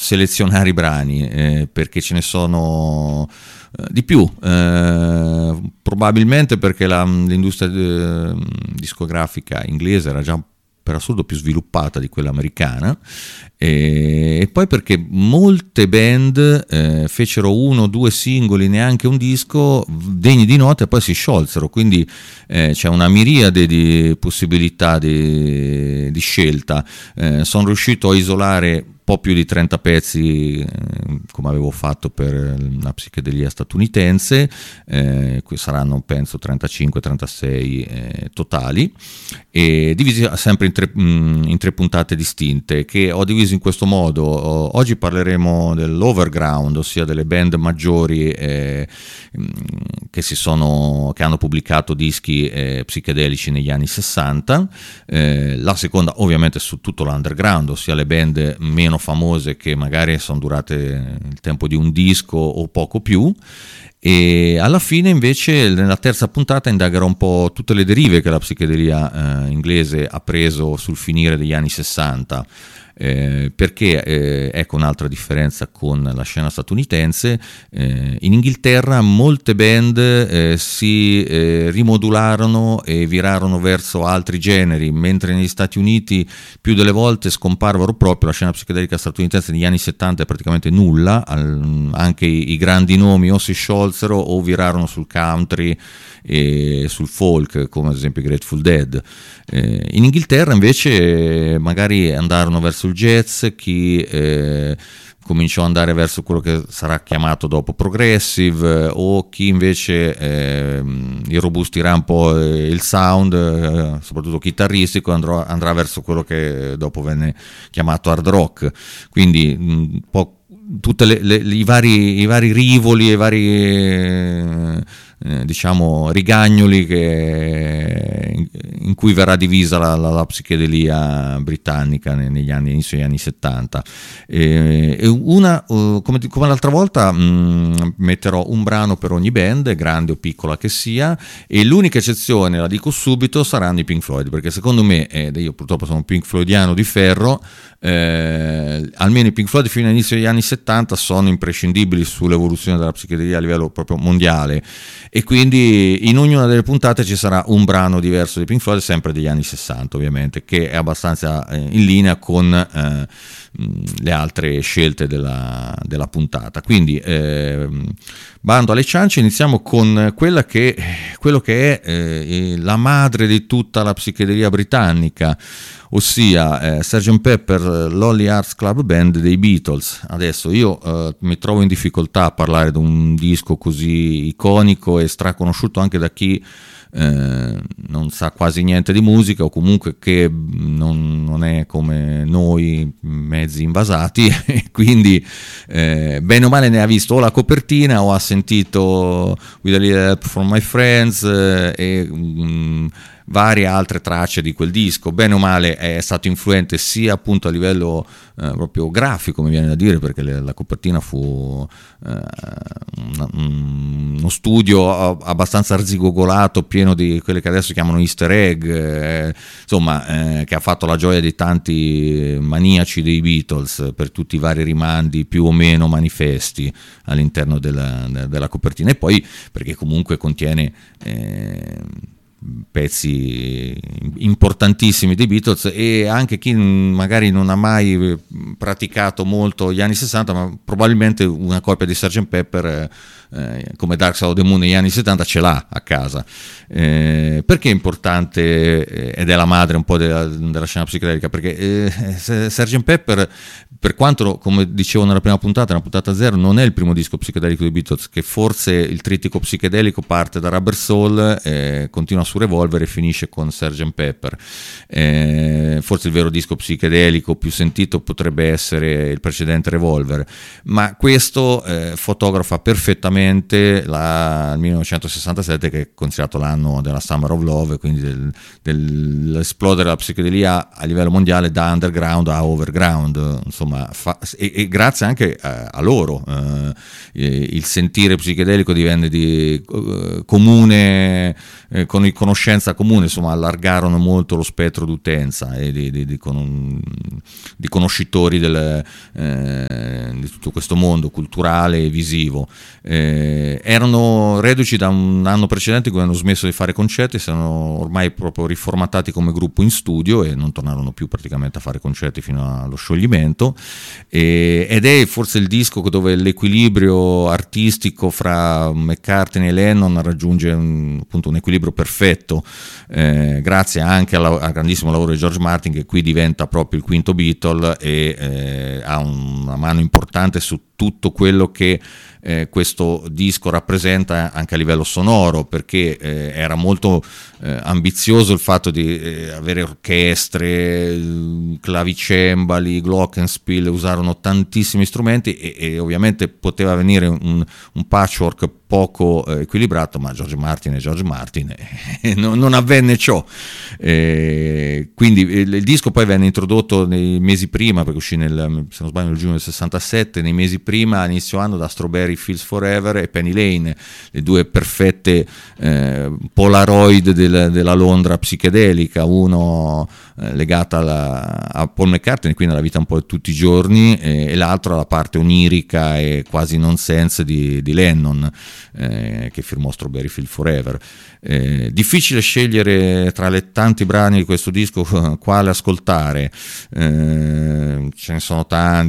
selezionare i brani, perché ce ne sono di più, probabilmente perché l'industria discografica inglese era già per assurdo più sviluppata di quella americana, e poi perché molte band fecero 1 o 2 singoli, neanche un disco degni di nota, e poi si sciolsero, quindi c'è una miriade di possibilità di scelta. Sono riuscito a isolare po' più di 30 pezzi, come avevo fatto per la psichedelia statunitense, saranno penso 35-36 totali, e divisi sempre in tre puntate distinte, che ho diviso in questo modo. Oggi parleremo dell'overground, ossia delle band maggiori che hanno pubblicato dischi psichedelici negli anni 60, la seconda ovviamente su tutto l'underground, ossia le band meno famose che magari sono durate il tempo di un disco o poco più, e alla fine invece nella terza puntata indagherò un po' tutte le derive che la psichedelia inglese ha preso sul finire degli anni 60. Perché ecco un'altra differenza con la scena statunitense. In Inghilterra molte band si rimodularono e virarono verso altri generi, mentre negli Stati Uniti più delle volte scomparvero proprio. La scena psichedelica statunitense negli anni 70 è praticamente nulla, anche i grandi nomi o si sciolsero o virarono sul country e sul folk, come ad esempio i Grateful Dead. In Inghilterra invece magari andarono verso il jazz, chi cominciò ad andare verso quello che sarà chiamato dopo progressive, o chi invece irrobustirà un po' il sound, soprattutto chitarristico, andrà verso quello che dopo venne chiamato hard rock. Quindi un po' tutte i vari rivoli e i vari diciamo rigagnoli in cui verrà divisa la psichedelia britannica negli anni, inizio degli anni 70. Come l'altra volta metterò un brano per ogni band, grande o piccola che sia, e l'unica eccezione, la dico subito, saranno i Pink Floyd, perché secondo me, io purtroppo sono un Pink Floydiano di ferro, almeno i Pink Floyd fino all'inizio degli anni 70 sono imprescindibili sull'evoluzione della psichedelia a livello proprio mondiale, e quindi in ognuna delle puntate ci sarà un brano diverso di Pink Floyd, sempre degli anni 60 ovviamente, che è abbastanza in linea con le altre scelte della puntata. Quindi bando alle ciance, iniziamo con quello che è la madre di tutta la psichedelia britannica, ossia Sgt. Pepper Lonely Hearts Club Band dei Beatles. Adesso io mi trovo in difficoltà a parlare di un disco così iconico e straconosciuto anche da chi non sa quasi niente di musica, o comunque che non è come noi mezzi invasati, e quindi bene o male ne ha visto o la copertina o ha sentito With a Little Help from My Friends e varie altre tracce di quel disco. Bene o male è stato influente sia appunto a livello proprio grafico, mi viene da dire, perché la copertina fu uno studio abbastanza arzigogolato, pieno di quelle che adesso chiamano easter egg, che ha fatto la gioia di tanti maniaci dei Beatles per tutti i vari rimandi più o meno manifesti all'interno della copertina, e poi perché comunque contiene pezzi importantissimi dei Beatles, e anche chi magari non ha mai praticato molto gli anni 60, ma probabilmente una copia di Sgt. Pepper come Dark Side of the Moon negli anni 70 ce l'ha a casa. Perché è importante ed è la madre un po' della scena psichedelica? Perché Sgt. Pepper, per quanto, come dicevo nella prima puntata, nella puntata 0, non è il primo disco psichedelico dei Beatles, che forse il trittico psichedelico parte da Rubber Soul, continua su Revolver e finisce con Sgt. Pepper. Forse il vero disco psichedelico più sentito potrebbe essere il precedente Revolver, ma questo fotografa perfettamente il 1967, che è considerato l'anno della Summer of Love, quindi dell'esplodere della psichedelia a livello mondiale da underground a overground, insomma, e grazie anche a loro il sentire psichedelico divenne comune con conoscenza comune, insomma allargarono molto lo spettro d'utenza e di conoscitori di tutto questo mondo culturale e visivo. Erano reduci da un anno precedente in cui hanno smesso di fare concerti, si erano ormai proprio riformatati come gruppo in studio e non tornarono più praticamente a fare concerti fino allo scioglimento, ed è forse il disco dove l'equilibrio artistico fra McCartney e Lennon raggiunge appunto un equilibrio perfetto, grazie anche al grandissimo lavoro di George Martin, che qui diventa proprio il quinto Beatle e ha una mano importante su tutto quello che questo disco rappresenta anche a livello sonoro, perché era molto ambizioso il fatto di avere orchestre, clavicembali, glockenspiel, usarono tantissimi strumenti e ovviamente poteva venire un patchwork poco equilibrato, ma George Martin non avvenne ciò. Quindi il disco poi venne introdotto nei mesi prima, perché uscì se non sbaglio nel giugno del 67, nei mesi prima, inizio anno, da Strawberry Fields Forever e Penny Lane, le due perfette Polaroid della Londra psichedelica, uno legata a Paul McCartney, quindi alla vita un po' di tutti i giorni, e l'altro alla parte onirica e quasi nonsense di Lennon, che firmò Strawberry Fields Forever. Difficile scegliere tra le tanti brani di questo disco quale ascoltare, ce ne sono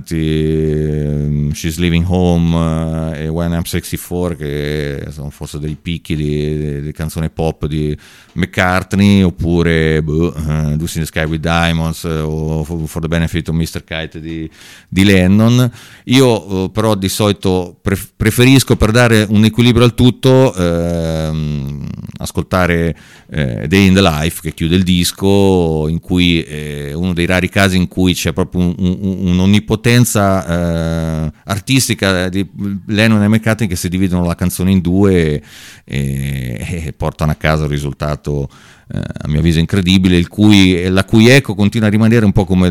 tanti, She's Leaving Home e When I'm 64, che sono forse dei picchi di canzone pop di McCartney, oppure Lucy in the Sky with Diamonds o For the Benefit of Mr. Kite di Lennon. Io però di solito preferisco, per dare un equilibrio al tutto, ascoltare Day in the Life, che chiude il disco, in cui uno dei rari casi in cui c'è proprio un'onnipotenza artistica di Lennon e McCartney, che si dividono la canzone in due e portano a casa un risultato a mio avviso incredibile, la cui eco continua a rimanere un po' come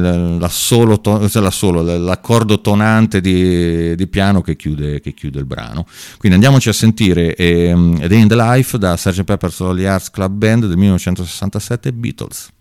l'accordo tonante di piano che chiude il brano. Quindi andiamoci a sentire A Day in the Life da Sgt. Pepper's Lonely Hearts Club Band del 1967, Beatles.